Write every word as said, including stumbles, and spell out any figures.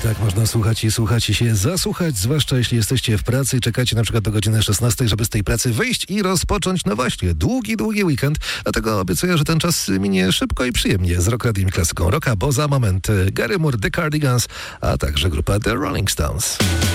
tak można słuchać i słuchać i się zasłuchać, zwłaszcza jeśli jesteście w pracy i czekacie na przykład do godziny szesnastej, żeby z tej pracy wyjść i rozpocząć, no właśnie, długi, długi weekend. Dlatego obiecuję, że ten czas minie szybko i przyjemnie z Rock Radiem i klasyką rocka, bo za moment Gary Moore, The Cardigans, a także grupa The Rolling Stones.